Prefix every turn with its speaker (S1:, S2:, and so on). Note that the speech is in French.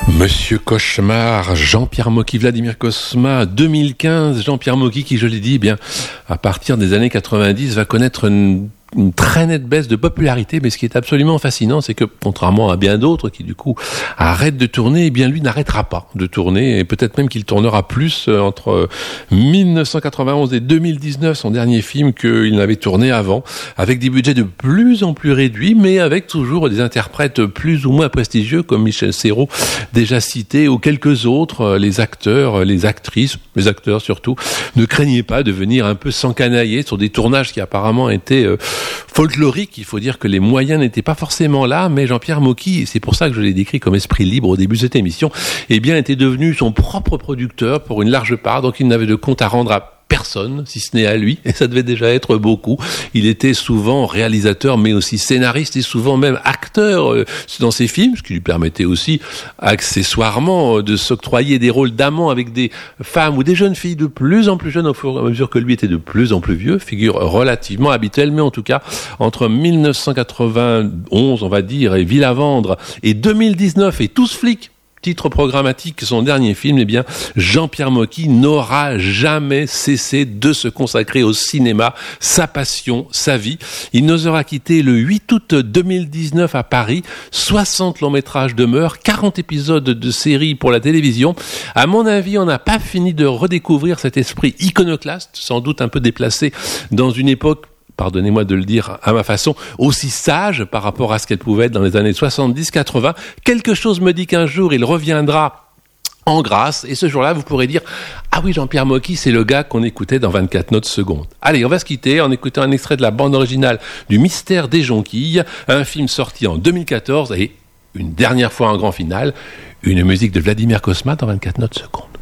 S1: Monsieur Cauchemar, Jean-Pierre Mocky, Vladimir Cosma, 2015, Jean-Pierre Mocky qui, je l'ai dit, à partir des années 90, va connaître une très nette baisse de popularité, mais ce qui est absolument fascinant, c'est que, contrairement à bien d'autres qui, du coup, arrêtent de tourner, eh bien, lui n'arrêtera pas de tourner, et peut-être même qu'il tournera plus entre 1991 et 2019, son dernier film, qu'il n'avait tourné avant, avec des budgets de plus en plus réduits, mais avec toujours des interprètes plus ou moins prestigieux, comme Michel Serrault, déjà cité, ou quelques autres, les acteurs, les actrices, les acteurs surtout, ne craignaient pas de venir un peu s'encanailler sur des tournages qui apparemment étaient folklorique. Il faut dire que les moyens n'étaient pas forcément là, mais Jean-Pierre Mocky, et c'est pour ça que je l'ai décrit comme esprit libre au début de cette émission, eh bien, était devenu son propre producteur pour une large part, donc il n'avait de compte à rendre à personne, si ce n'est à lui, et ça devait déjà être beaucoup. Il était souvent réalisateur, mais aussi scénariste, et souvent même acteur dans ses films, ce qui lui permettait aussi, accessoirement, de s'octroyer des rôles d'amant avec des femmes ou des jeunes filles de plus en plus jeunes, au fur et à mesure que lui était de plus en plus vieux, figure relativement habituelle, mais en tout cas, entre 1991, on va dire, et Villavendre, et 2019, et Tous flics, titre programmatique, son dernier film, eh bien, Jean-Pierre Mocky n'aura jamais cessé de se consacrer au cinéma, sa passion, sa vie. Il nous aura quitté le 8 août 2019 à Paris. 60 longs métrages demeurent, 40 épisodes de séries pour la télévision. À mon avis, on n'a pas fini de redécouvrir cet esprit iconoclaste, sans doute un peu déplacé dans une époque, pardonnez-moi de le dire à ma façon, aussi sage par rapport à ce qu'elle pouvait être dans les années 70-80. Quelque chose me dit qu'un jour, il reviendra en grâce, et ce jour-là, vous pourrez dire « Ah oui, Jean-Pierre Mocky, c'est le gars qu'on écoutait dans 24 notes secondes ». Allez, on va se quitter en écoutant un extrait de la bande originale du Mystère des Jonquilles, un film sorti en 2014, et une dernière fois en grand final, une musique de Vladimir Cosma dans 24 notes secondes.